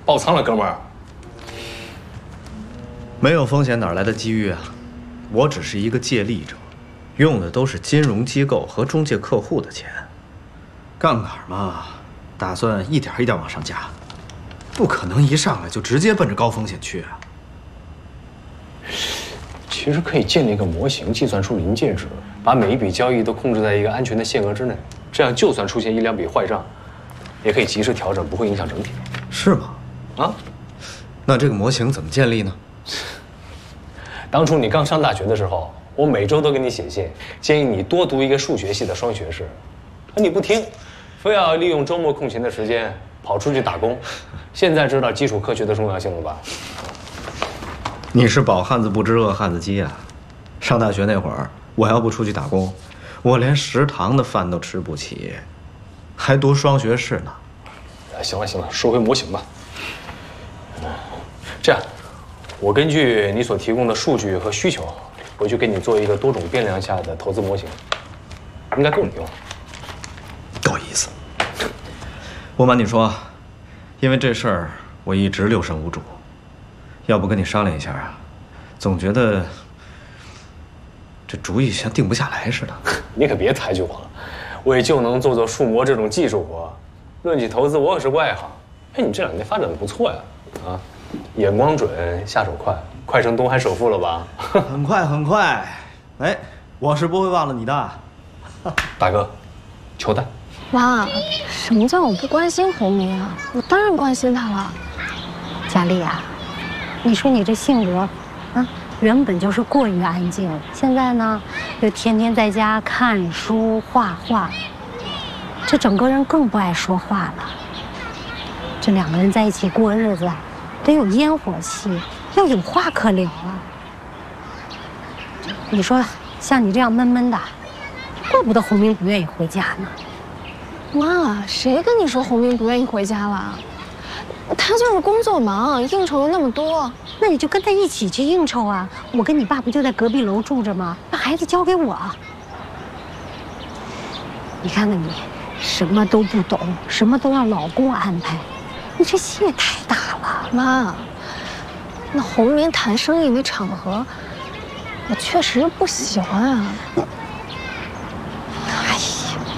爆仓了，哥们儿。 没有风险哪来的机遇啊？我只是一个借力者，用的都是金融机构和中介客户的钱。杠杆嘛，打算一点一点往上加，不可能一上来就直接奔着高风险去啊。 其实可以建立一个模型，计算出临界值，把每一笔交易都控制在一个安全的限额之内，这样就算出现一两笔坏账，也可以及时调整，不会影响整体。 是吗？啊？那这个模型怎么建立呢？ 当初你刚上大学的时候，我每周都给你写信，建议你多读一个数学系的双学士，可你不听，非要利用周末空闲的时间跑出去打工。现在知道基础科学的重要性了吧？ 你是饱汉子不知饿汉子饥啊！上大学那会儿，我要不出去打工，我连食堂的饭都吃不起，还读双学士呢。 行了行了，说回模型吧。这样，我根据你所提供的数据和需求，回去给你做一个多种变量下的投资模型，应该够你用。 够意思。不瞒你说，因为这事儿我一直六神无主，要不跟你商量一下啊？总觉得这主意像定不下来似的。 你可别抬举我了，我也就能做做数模这种技术活。论起投资，我可是个外行。哎，你这2年发展的不错呀，啊，眼光准，下手快，快成东海首富了吧？ 很快很快。哎，我是不会忘了你的。 大哥，求带。 妈，什么叫我不关心红明啊？我当然关心他了。 佳丽啊，你说你这性格，啊，原本就是过于安静，现在呢又天天在家看书画画，这整个人更不爱说话了。这2个人在一起过日子，得有烟火气，要有话可聊啊。你说像你这样闷闷的，怪不得红明不愿意回家呢。 妈，谁跟你说红明不愿意回家了？他就是工作忙，应酬了那么多。 那你就跟他一起去应酬啊！我跟你爸不就在隔壁楼住着吗？把孩子交给我。你看看你，什么都不懂，什么都让老公安排，你这心也太大了。 妈，那红明谈生意那场合，我确实不喜欢啊。 哎呀，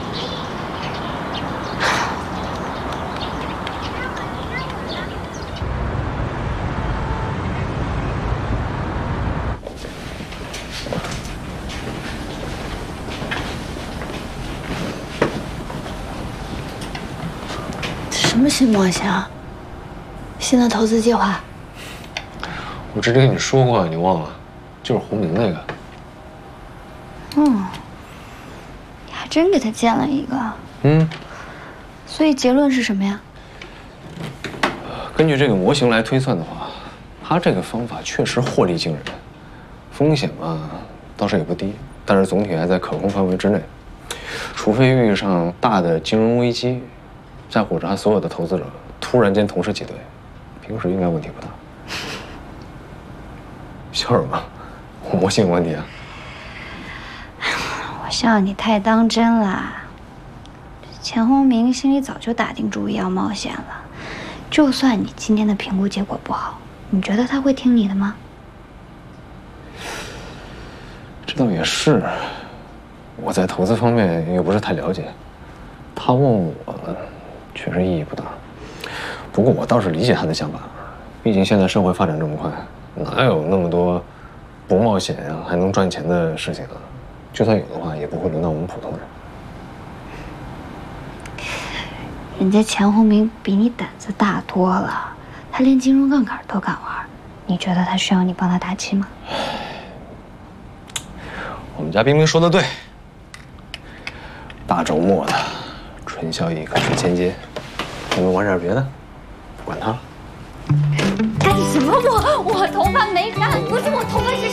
什么新模型？新的投资计划？ 我之前跟你说过，你忘了，就是红明那个。 嗯，你还真给他建了一个。 嗯。 所以结论是什么呀？ 根据这个模型来推算的话，他这个方法确实获利惊人，风险嘛倒是也不低，但是总体还在可控范围之内。除非遇上大的金融危机，再或者他所有的投资者突然间同时挤兑，平时应该问题不大。笑什么？我模型有问题啊？ 我笑你太当真啦。钱红明心里早就打定主意要冒险了，就算你今天的评估结果不好，你觉得他会听你的吗？ 这倒也是，我在投资方面又不是太了解，他问我确实意义不大。不过我倒是理解他的想法，毕竟现在社会发展这么快，哪有那么多不冒险呀还能赚钱的事情啊？就算有的话，也不会轮到我们普通人。 人家钱红明比你胆子大多了，他连金融杠杆都敢玩，你觉得他需要你帮他打气吗？ 我们家冰冰说的对，大周末的，春宵一刻值千金，我们玩点别的，不管他了。 干什么我头发没干，不是我头发是。